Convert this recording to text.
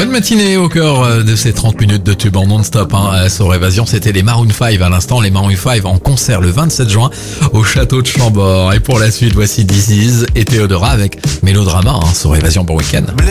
Bonne matinée au cœur de ces 30 minutes de tube en non-stop sur Évasion. C'était les Maroon 5 à l'instant, les Maroon 5 en concert le 27 juin au château de Chambord. Et pour la suite, voici This Is et Théodora avec Mélodrama sur Évasion pour Week-end.